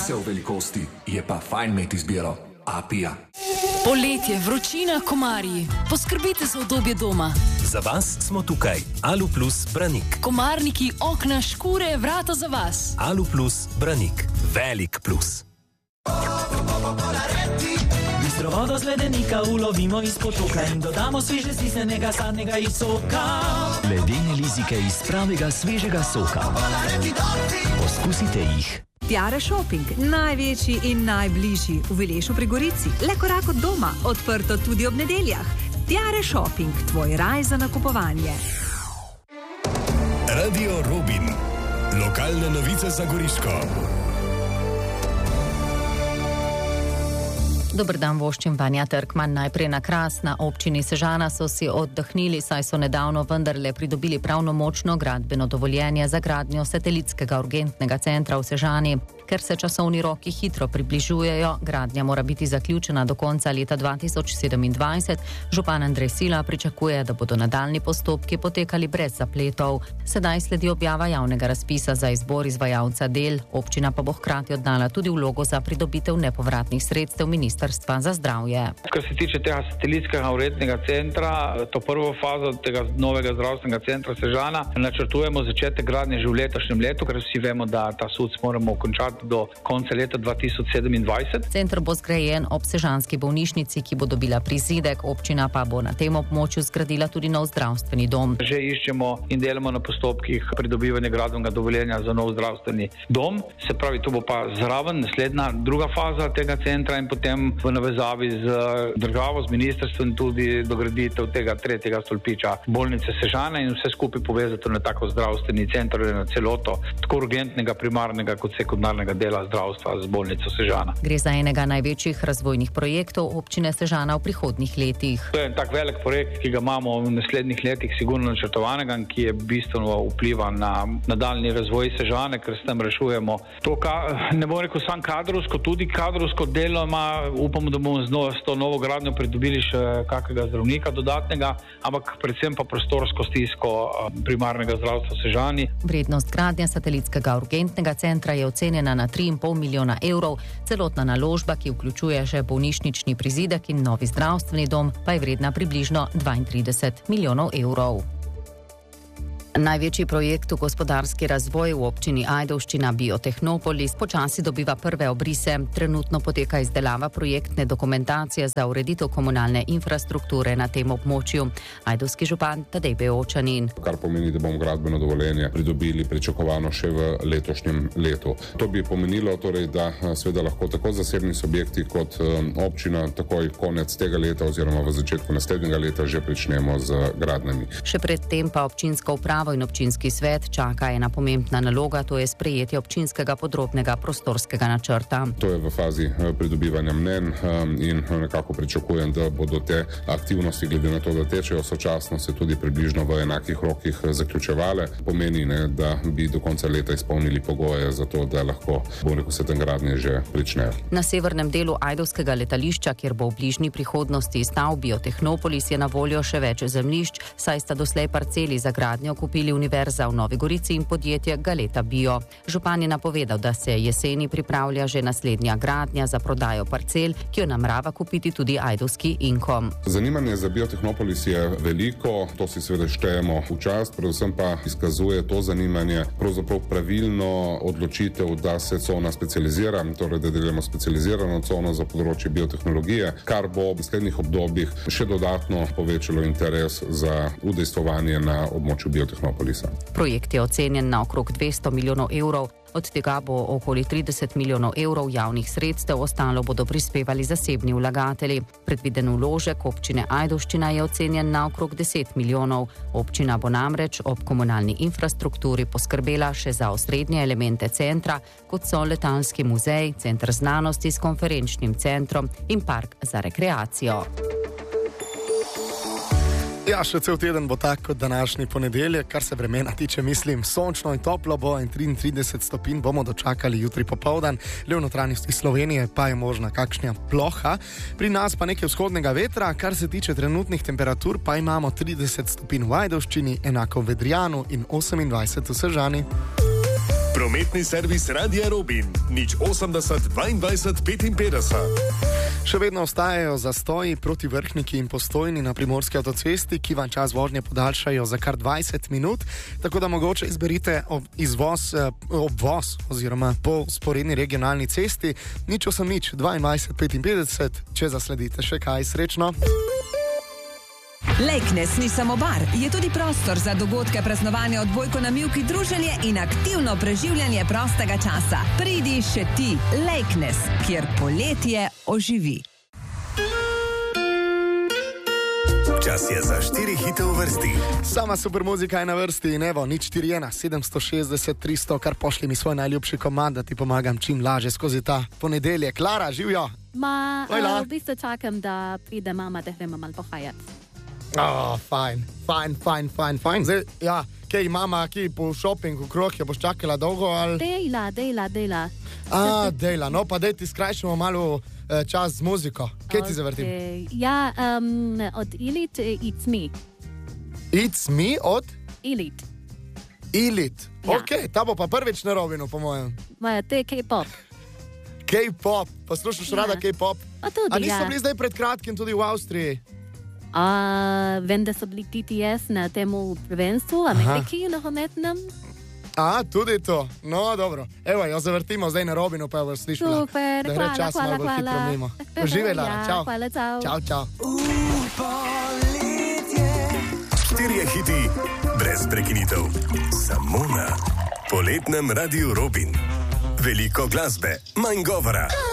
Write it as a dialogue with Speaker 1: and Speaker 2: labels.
Speaker 1: se v velikosti, je pa fajn imeti izbiro. Apija.
Speaker 2: Poletje, vročina, komarji. Poskrbite za udobje doma.
Speaker 3: Za vas smo tukaj. Alu Plus Branik.
Speaker 2: Komarniki, okna, škure, vrata za vas.
Speaker 3: Alu Plus Branik. Velik plus.
Speaker 4: Bistro vodo z ledenika ulovimo iz potoka in dodamo sveže stisnenega sadnega iz soka.
Speaker 5: Ledene lizike iz pravega svežega soka. Poskusite jih.
Speaker 6: Tiare Shopping, največji in najbližji v Vilešu pri Gorici. Le korak od doma, odprto tudi ob nedeljah. Tiare Shopping, tvoj raj za nakupovanje.
Speaker 7: Radio Robin. Lokalne novice za Goriško.
Speaker 8: Dober dan, voščim Vanja Trkman. Najprej na Kras. Na občini Sežana so si oddahnili, saj so nedavno vendarle pridobili pravnomočno gradbeno dovoljenje za gradnjo satelitskega urgentnega centra v Sežani. Ker se časovni roki hitro približujejo, gradnja mora biti zaključena do konca leta 2027. Župan Andrej Sila pričakuje, da bodo nadaljnji postopki potekali brez zapletov. Sedaj sledi objava javnega razpisa za izbor izvajalca del. Občina pa bo hkrati oddala tudi vlogo za pridobitev nepovratnih sredstev Ministrstva za zdravje.
Speaker 9: Kar se tiče tega satelitskega urgentnega centra, to prvo fazo tega novega zdravstvenega centra Sežana, načrtujemo začetek gradnje že v letošnjem letu, ker vsi vemo, da ta SUC moramo končati do konca leta 2027.
Speaker 8: Center bo zgrajen ob sežanski bolnišnici, ki bo dobila prizidek, občina pa bo na tem območju zgradila tudi nov zdravstveni dom.
Speaker 9: Že iščemo in delamo na postopkih pridobivanja gradbenega dovoljenja za nov zdravstveni dom. Se pravi, to bo pa zraven naslednja druga faza tega centra in potem v navezavi z državo, z ministrstvom tudi dograditev tega tretjega stolpiča bolnice Sežana in vse skupaj povezati na tako zdravstveni center, na celoto, tako urgentnega, primarnega kot sekundarnega dela zdravstva z bolnico Sežana.
Speaker 8: Gre za enega največjih razvojnih projektov občine Sežana v prihodnjih letih.
Speaker 9: To je en tak velik projekt, ki ga imamo v naslednjih letih sigurno načrtovanega, ki je bistveno vpliva na nadaljnji razvoj Sežane, ker s tem rešujemo to, ne bom rekel sam kadrovsko, tudi kadrovsko deloma, upamo, da bomo s to novo gradnjo pridobili še kakega zdravnika dodatnega, ampak predvsem pa prostorsko stisko primarnega zdravstva v Sežani.
Speaker 8: Vrednost gradnje satelitskega urgentnega centra je ocenjena na 3,5 milijona evrov. Celotna naložba, ki vključuje še bolnišnični prizidek in novi zdravstveni dom, pa je vredna približno 32 milijonov evrov. Največji projekt v gospodarski razvoj v občini Ajdovščina Biotehnopolis počasi dobiva prve obrise. Trenutno poteka izdelava projektne dokumentacije za ureditev komunalne infrastrukture na tem območju. Ajdovski župan Tadej Beočanin.
Speaker 10: Kar pomeni, da bomo gradbeno dovoljenje pridobili pričakovano še v letošnjem letu. To bi pomenilo torej, da seveda lahko tako zasebni subjekti kot občina takoj konec tega leta oziroma v začetku naslednjega leta že pričnemo z gradnjami.
Speaker 8: Še predtem pa občinska uprava in občinski svet čaka ena pomembna naloga, to je sprejetje občinskega podrobnega prostorskega načrta.
Speaker 10: To je v fazi pridobivanja mnenj in nekako pričakujem, da bodo te aktivnosti, glede na to, da tečejo sočasno, se tudi približno v enakih rokih zaključevale. Pomeni, da bi do konca leta izpolnili pogoje za to, da lahko, se tam gradnje že pričnejo.
Speaker 8: Na severnem delu ajdovskega letališča, kjer bo v bližnji prihodnosti stal Biotehnopolis, je na voljo še več zemljišč, saj sta doslej parceli za gradnjo kupili Univerza v Novi Gorici in podjetje Galeta Bio. Župan je napovedal, da se jeseni pripravlja že naslednja gradnja za prodajo parcel, ki jo namerava kupiti tudi ajdovski Inkom.
Speaker 10: Zanimanje za Biotehnopolis je veliko, to si seveda štejemo v čast, predvsem pa izkazuje to zanimanje pravzaprav pravilno odločitev, da se cona specializira, torej da delamo specializirano cono za področje biotehnologije, kar bo v naslednjih obdobjih še dodatno povečalo interes za udejstvovanje na območju Biotehnopolisa.
Speaker 8: Projekt je ocenjen na okrog 200 milijonov evrov, od tega bo okoli 30 milijonov evrov javnih sredstev, ostalo bodo prispevali zasebni vlagatelji. Predviden vložek občine Ajdovščina je ocenjen na okrog 10 milijonov. Občina bo namreč ob komunalni infrastrukturi poskrbela še za osrednje elemente centra, kot so letalski muzej, center znanosti s konferenčnim centrom in park za rekreacijo.
Speaker 11: Ja, še cel teden bo tak kot današnji ponedeljek, kar se vremena tiče, mislim, sončno in toplo bo in 33 stopinj bomo dočakali jutri popoldan. Le v notranjosti Slovenije pa je možna kakšna ploha. Pri nas pa nekaj vzhodnega vetra, kar se tiče trenutnih temperatur, pa imamo 30 stopinj v Ajdovščini, enako v Vedrijanu in 28 v Sežani.
Speaker 7: Prometni servis Radia Robin, 080 22 55.
Speaker 11: Še vedno ostajajo zastoji proti Vrhniki in Postojni na primorski avtocesti, ki vam čas vožnje podaljšajo za kar 20 minut, tako da mogoče izberite obvoz oziroma po sporedni regionalni cesti. 080 22 55, če zasledite še kaj, srečno.
Speaker 6: Lejknes ni samo bar, je tudi prostor za dogodke, praznovanja, odbojko na mivki, druženje in aktivno preživljanje prostega časa. Pridi še ti, Lejknes, kjer poletje oživi.
Speaker 7: Čas je za 4 hite v vrsti.
Speaker 11: Sama super muzika je na vrsti in evo, 041 760 300, kar pošli mi svoj najljubši komad, da ti pomagam čim laže skozi ta ponedeljek. Klara, živijo?
Speaker 12: V bistvu čakam, da pride mama, da gremo malo pohajati.
Speaker 11: Fajn. Zdaj, ja, kaj mama, ki po šopingu krok, jo boš čakala dolgo, ali?
Speaker 12: Dela.
Speaker 11: Dela, no pa dej ti skrajšamo malo čas z muziko. Kaj ti zavrtim?
Speaker 12: Ja, od Elite, It's Me.
Speaker 11: It's Me od?
Speaker 12: Elite.
Speaker 11: Elite, ja. Ok, ta bo pa prvič na Robinu, po mojem.
Speaker 12: To je K-pop.
Speaker 11: K-pop, poslušaš rada K-pop?
Speaker 12: Tudi,
Speaker 11: a niso bili zdaj pred kratkim tudi v Avstriji?
Speaker 12: Vem, da so bili TTS na temu prvenstvu, Ameriki nogometnem.
Speaker 11: Tudi to. No, dobro. Evo, jo zavrtimo zdaj na Robinu, pa jo slišala.
Speaker 12: Super,
Speaker 11: da gre čas malo bolj hitro mimo. Uživaj, Lara, čau.
Speaker 12: Hvala, čau.
Speaker 11: Čau.
Speaker 7: 4 hiti brez prekinitev. Samo na poletnem Radiu Robin. Veliko glasbe, manj govora.